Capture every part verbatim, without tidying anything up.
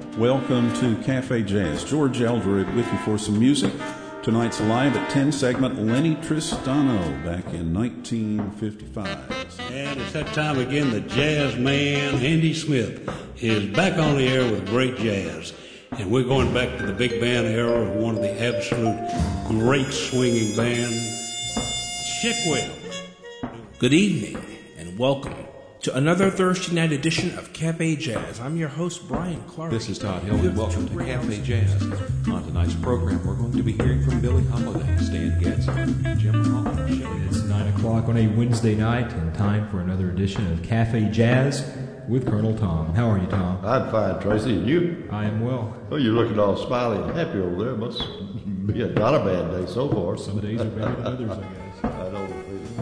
Welcome to Cafe Jazz. George Eldred with you for some music. Tonight's live at ten segment, Lenny Tristano back in nineteen fifty-five. And it's that time again. The jazz man, Andy Smith, is back on the air with great jazz. And we're going back to the big band era of one of the absolute great swinging bands, Shickwell. Good evening and welcome to another Thursday night edition of Cafe Jazz. I'm your host, Brian Clark. This is Todd Hill, and welcome to Cafe Jazz. On tonight's program, we're going to be hearing from Billie Holiday, Stan Getz, and Jim Hall. It's nine o'clock on a Wednesday night, and time for another edition of Cafe Jazz with Colonel Tom. How are you, Tom? I'm fine, Tracy. And you? I am well. Oh, you're looking all smiley and happy over there. Must be a, not a bad day so far. Some days are better than others, I guess. I know.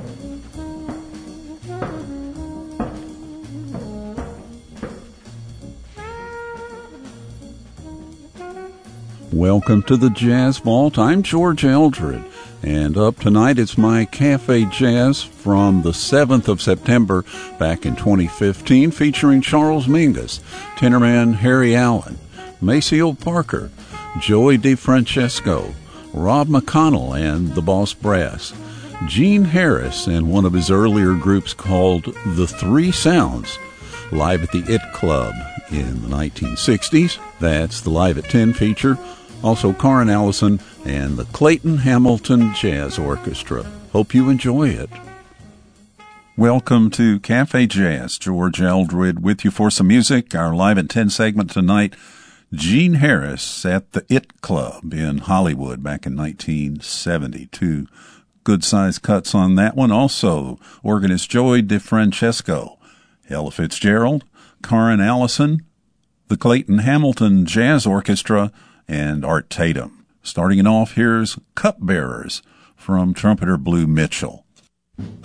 Welcome to the Jazz Vault. I'm George Eldred, and up tonight it's my Cafe Jazz from the seventh of September back in twenty fifteen, featuring Charles Mingus, tenorman Harry Allen, Maceo Parker, Joey DeFrancesco, Rob McConnell and the Boss Brass, Gene Harris and one of his earlier groups called The Three Sounds, live at the It Club in the nineteen sixties. That's the Live at ten feature. Also Karin Allison and the Clayton Hamilton Jazz Orchestra. Hope you enjoy it. Welcome to Cafe Jazz. George Eldred with you for some music. Our Live at ten segment tonight, Gene Harris at the It Club in Hollywood back in nineteen seventy-two. Good-sized cuts on that one. Also, organist Joey DeFrancesco, Ella Fitzgerald, Karin Allison, the Clayton Hamilton Jazz Orchestra, and Art Tatum. Starting it off, here's Cupbearers from trumpeter Blue Mitchell.